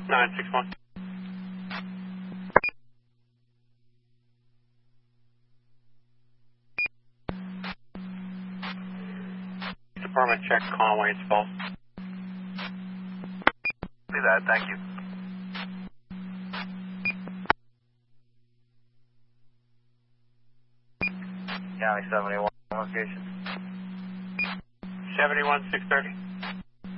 961. Department check Conway, it's false. See that, thank you. County 71 location. 71 630.